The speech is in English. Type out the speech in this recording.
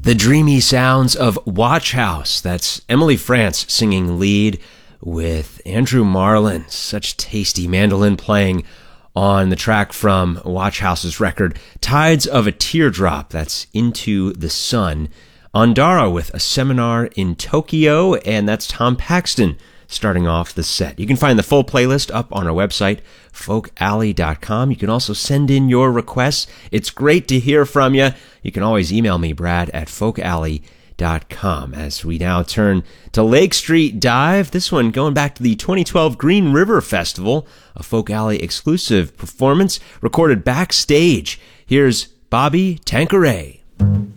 The dreamy sounds of Watch House. That's Emily France singing lead with Andrew Marlin. Such tasty mandolin playing on the track from Watch House's record, Tides of a Teardrop. That's Into the Sun. Andara with A Seminar in Tokyo, and that's Tom Paxton starting off the set. You can find the full playlist up on our website, folkalley.com. You can also send in your requests. It's great to hear from you. You can always email me, Brad, at folkalley.com. As we now turn to Lake Street Dive, this one going back to the 2012 Green River Festival, a Folk Alley exclusive performance recorded backstage. Here's Bobby Tanqueray.